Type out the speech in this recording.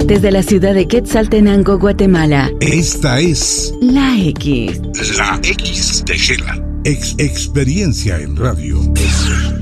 Desde la ciudad de Quetzaltenango, Guatemala. Esta es La X. La X de Shela. Experiencia en radio.